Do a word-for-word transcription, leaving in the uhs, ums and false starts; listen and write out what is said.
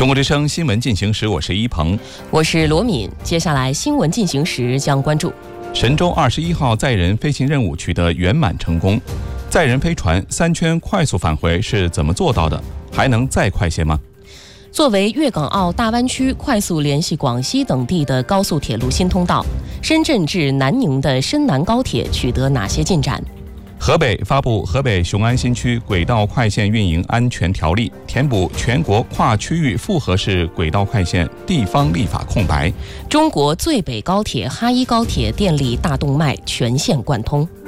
中国之声新闻进行时，我是一鹏， 我是罗敏。接下来新闻进行时将关注： 神舟二十一号载人飞行任务取得圆满成功，载人飞船三圈快速返回是怎么做到的？还能再快些吗？ 作为粤港澳大湾区快速联系广西等地的高速铁路新通道，深圳至南宁的深南高铁取得哪些进展？ 河北发布《河北雄安新区轨道快线运营安全条例》，填补全国跨区域复合式轨道快线地方立法空白。 中国最北高铁哈一高铁电力大动脉全线贯通。